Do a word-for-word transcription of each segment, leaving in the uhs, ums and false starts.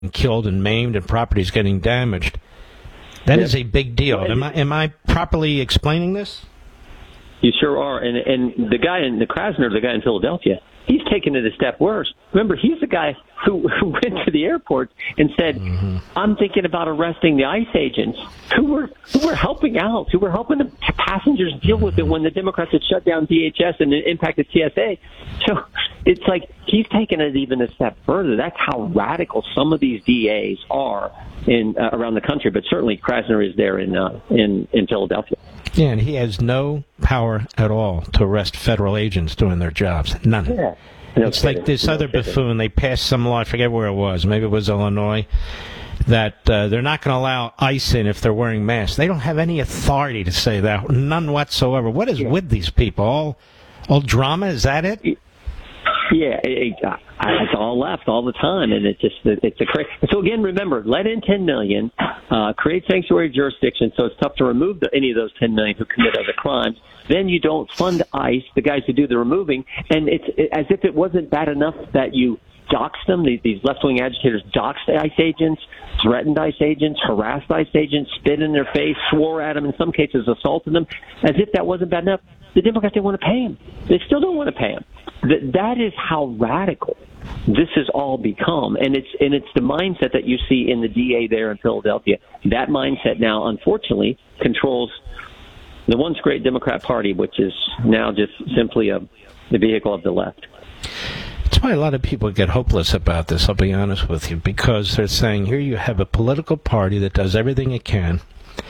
killed and maimed and property is getting damaged. That yeah. is a big deal. Am I am I properly explaining this? You sure are. And and the guy in the Krasner, the guy in Philadelphia, he's taken it a step worse. Remember, he's the guy who, who went to the airport and said, mm-hmm. I'm thinking about arresting the ICE agents who were who were helping out, who were helping the passengers deal with it when the Democrats had shut down D H S and it impacted T S A. So it's like he's taken it even a step further. That's how radical some of these D As are in uh, around the country, but certainly Krasner is there in uh, in in Philadelphia. Yeah, and he has no power at all to arrest federal agents doing their jobs. None. Yeah. No it's kidding. Like this no other kidding. buffoon. They passed some law, I forget where it was, maybe it was Illinois, that uh, they're not going to allow ICE in if they're wearing masks. They don't have any authority to say that, none whatsoever. What is yeah. with these people? All, all drama? Is that it? Yeah, it, it, uh, it's all left all the time, and it's just it's a crazy. So again, remember, let in ten million, uh, create sanctuary jurisdiction, so it's tough to remove the, any of those ten million who commit other crimes. Then you don't fund ICE, the guys who do the removing, and it's it, as if it wasn't bad enough that you doxed them. These, these left-wing agitators doxed ICE agents, threatened ICE agents, harassed ICE agents, spit in their face, swore at them, in some cases assaulted them. As if that wasn't bad enough, the Democrats didn't want to pay them. They still don't want to pay them. That that is how radical this has all become, and it's and it's the mindset that you see in the D A there in Philadelphia. That mindset now, unfortunately, controls the once great Democrat Party, which is now just simply a the vehicle of the left. That's why a lot of people get hopeless about this, I'll be honest with you, because they're saying, here you have a political party that does everything it can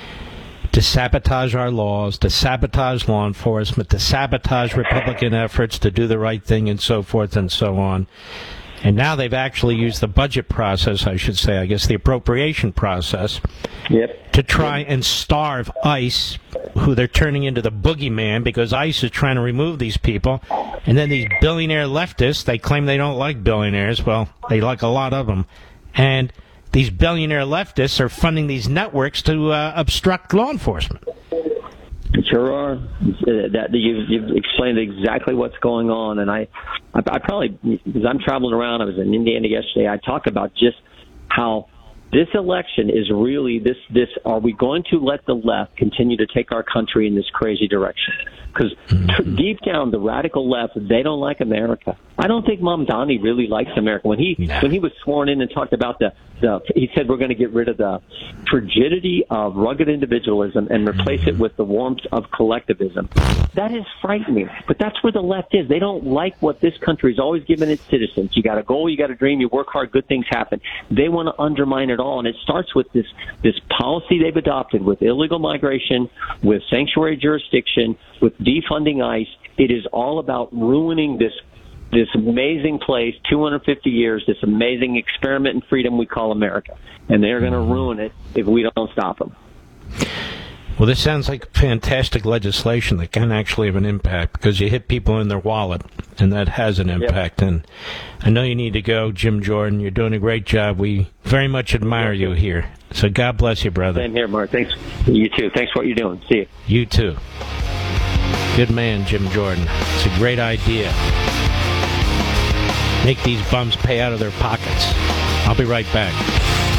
to sabotage our laws, to sabotage law enforcement, to sabotage Republican efforts to do the right thing, and so forth and so on. And now they've actually used the budget process, I should say, I guess the appropriation process, yep. to try and starve ICE, who they're turning into the boogeyman, because ICE is trying to remove these people. And then these billionaire leftists, they claim they don't like billionaires. Well, they like a lot of them. And these billionaire leftists are funding these networks to uh, obstruct law enforcement. Sure are. Uh, that you've, you've explained exactly what's going on, and I, I, I probably, because I'm traveling around, I was in Indiana yesterday. I talk about just how this election is really this. This are we going to let the left continue to take our country in this crazy direction? Because mm-hmm. deep down, the radical left, they don't like America. I don't think Mamdani really likes America. When he nah. when he was sworn in and talked about the, the he said we're going to get rid of the frigidity of rugged individualism and replace mm-hmm. it with the warmth of collectivism. That is frightening. But that's where the left is. They don't like what this country has always given its citizens. You got a goal, you got a dream, you work hard, good things happen. They want to undermine it all, and it starts with this this policy they've adopted with illegal migration, with sanctuary jurisdiction, with defunding ICE. It is all about ruining this this amazing place, two hundred fifty years, this amazing experiment in freedom we call America. And they're going to ruin it if we don't stop them. Well, this sounds like fantastic legislation that can actually have an impact, because you hit people in their wallet, and that has an impact. Yep. And I know you need to go, Jim Jordan. You're doing a great job. We very much admire you here. So God bless you, brother. Same here, Mark. Thanks. You too. Thanks for what you're doing. See you. You too. Good man, Jim Jordan. It's a great idea. Make these bums pay out of their pockets. I'll be right back.